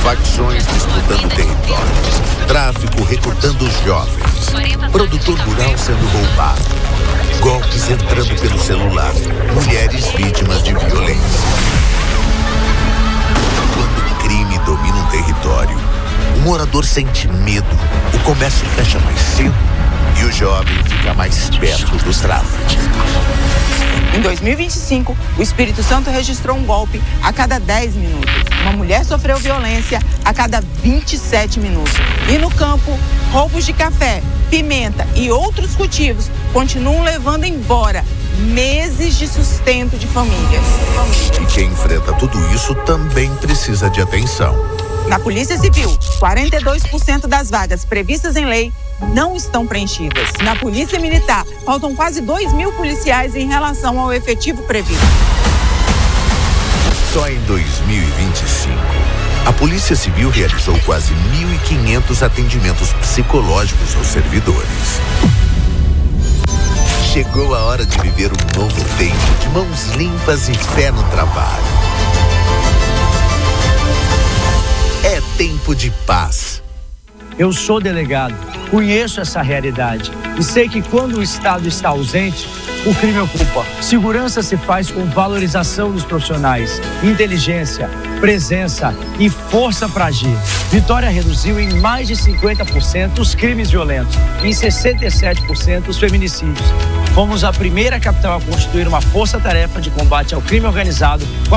Facções disputando territórios, tráfico recrutando os jovens, produtor rural sendo roubado, golpes entrando pelo celular, mulheres vítimas de violência. Quando o crime domina um território, o morador sente medo, o comércio fecha mais cedo e o jovem fica mais perto do tráfico. Em 2025, o Espírito Santo registrou um golpe a cada 10 minutos. Uma mulher sofreu violência a cada 27 minutos. E no campo, roubos de café, pimenta e outros cultivos continuam levando embora meses de sustento de famílias. E quem enfrenta tudo isso também precisa de atenção. Na Polícia Civil, 42% das vagas previstas em lei não estão preenchidas. Na Polícia Militar, faltam quase 2.000 policiais em relação ao efetivo previsto. Só em 2025, a Polícia Civil realizou quase 1.500 atendimentos psicológicos aos servidores. Chegou a hora de viver um novo tempo de mãos limpas e fé no trabalho. É tempo de paz. Eu sou delegado, conheço essa realidade e sei que quando o Estado está ausente, o crime ocupa. Segurança se faz com valorização dos profissionais, inteligência, presença e força para agir. Vitória reduziu em mais de 50% os crimes violentos e em 67% os feminicídios. Fomos a primeira capital a constituir uma força-tarefa de combate ao crime organizado